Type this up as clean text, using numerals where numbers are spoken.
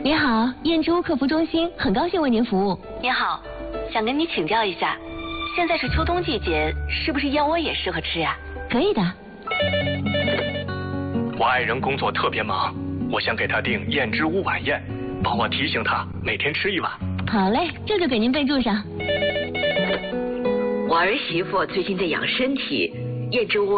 你好，燕之屋客服中心，很高兴为您服务。 你好，想跟你请教一下，现在是秋冬季节，是不是燕窝也适合吃呀？ 可以的。 我爱人工作特别忙，我想给他订燕之屋晚宴，帮我提醒他每天吃1碗。 好嘞，这就给您备注上。 我儿媳妇最近在养身体，燕之屋